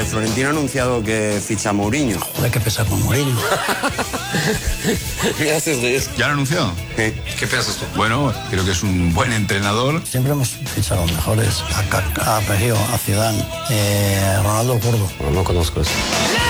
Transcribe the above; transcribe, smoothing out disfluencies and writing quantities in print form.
Florentino ha anunciado que ficha a Mourinho. Joder, que pesa con Mourinho. ¿Qué haces de eso? ¿Ya lo ha anunciado? ¿Qué? ¿Qué piensas tú? Bueno, creo que es un buen entrenador. Siempre hemos fichado a los mejores. A Kaká, a Perio, a Zidane, Ronaldo Curdo. No conozco eso.